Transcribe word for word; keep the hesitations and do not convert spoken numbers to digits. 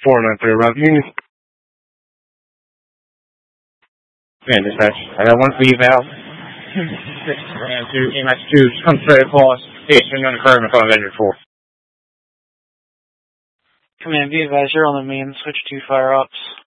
four nine three, Rob Union. Man, dispatch. I got one for you, Val. Ran to E M S two, come straight across, station on the curve in front of engine four. Command, be advised, you're on the main, switch to fire ops.